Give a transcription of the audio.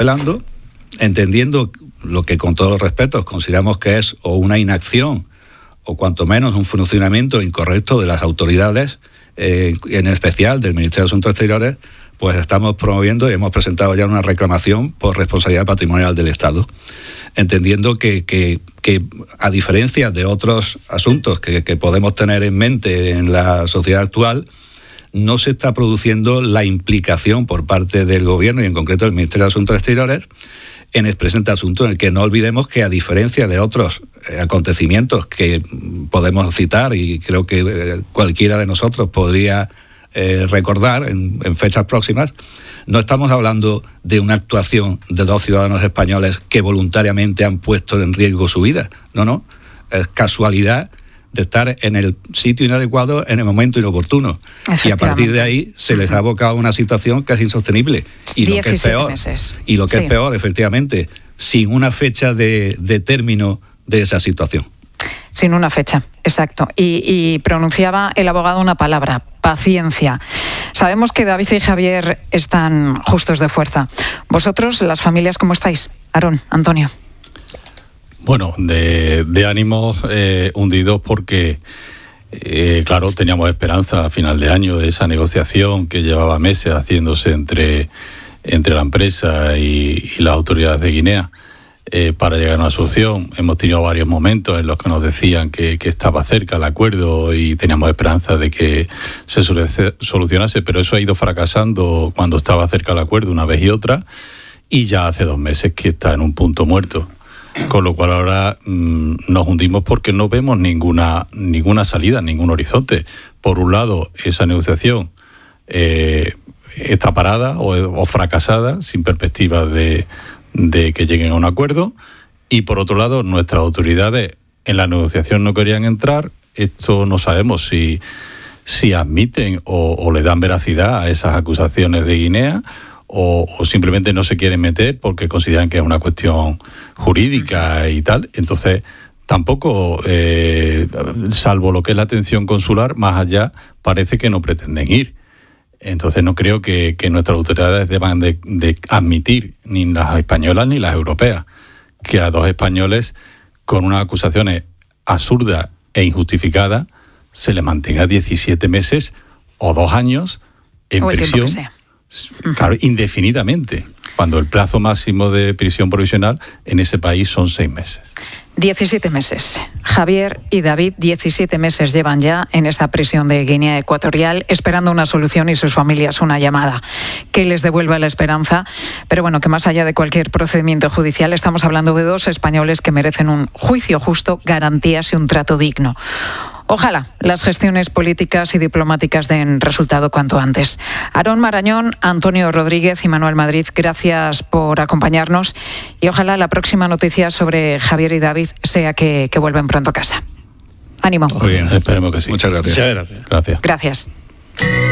apelando, entendiendo lo que con todos los respetos consideramos que es o una inacción o cuanto menos un funcionamiento incorrecto de las autoridades, en especial del Ministerio de Asuntos Exteriores, pues estamos promoviendo y hemos presentado ya una reclamación por responsabilidad patrimonial del Estado, entendiendo que a diferencia de otros asuntos que podemos tener en mente en la sociedad actual, no se está produciendo la implicación por parte del Gobierno y en concreto del Ministerio de Asuntos Exteriores en el presente asunto, en el que no olvidemos que, a diferencia de otros acontecimientos que podemos citar y creo que cualquiera de nosotros podría recordar en fechas próximas, no estamos hablando de una actuación de dos ciudadanos españoles que voluntariamente han puesto en riesgo su vida. No, es casualidad de estar en el sitio inadecuado en el momento inoportuno. Y a partir de ahí se les ha abocado a una situación que es insostenible. Y lo que es peor, meses. Y lo que es peor, efectivamente, sin una fecha de término de esa situación. Sin una fecha, exacto. Y pronunciaba el abogado una palabra: paciencia. Sabemos que David y Javier están justos de fuerza. ¿Vosotros, las familias, cómo estáis? Aarón, Antonio. Bueno, de ánimos hundidos porque, claro, teníamos esperanza a final de año de esa negociación que llevaba meses haciéndose entre la empresa y las autoridades de Guinea para llegar a una solución. Hemos tenido varios momentos en los que nos decían que estaba cerca el acuerdo y teníamos esperanza de que se solucionase, pero eso ha ido fracasando cuando estaba cerca el acuerdo una vez y otra, y ya hace 2 meses que está en un punto muerto. Con lo cual ahora nos hundimos porque no vemos ninguna salida, ningún horizonte. Por un lado, esa negociación está parada o fracasada, sin perspectiva de que lleguen a un acuerdo. Y por otro lado, nuestras autoridades en la negociación no querían entrar. Esto no sabemos si admiten o le dan veracidad a esas acusaciones de Guinea, o simplemente no se quieren meter porque consideran que es una cuestión jurídica y tal. Entonces, tampoco, salvo lo que es la atención consular, más allá parece que no pretenden ir. Entonces no creo que nuestras autoridades deban de admitir, ni las españolas ni las europeas, que a 2 españoles con unas acusaciones absurdas e injustificadas se les mantenga 17 meses o 2 años en prisión. Claro, indefinidamente, cuando el plazo máximo de prisión provisional en ese país son 6 meses. 17 meses. Javier y David, 17 meses llevan ya en esa prisión de Guinea Ecuatorial, esperando una solución y sus familias una llamada que les devuelva la esperanza. Pero bueno, que más allá de cualquier procedimiento judicial, estamos hablando de 2 españoles que merecen un juicio justo, garantías y un trato digno. Ojalá las gestiones políticas y diplomáticas den resultado cuanto antes. Aarón Marañón, Antonio Rodríguez y Manuel Madrid, gracias por acompañarnos y ojalá la próxima noticia sobre Javier y David sea que vuelven pronto a casa. Ánimo. Muy bien, esperemos que sí. Muchas gracias. Gracias. Gracias.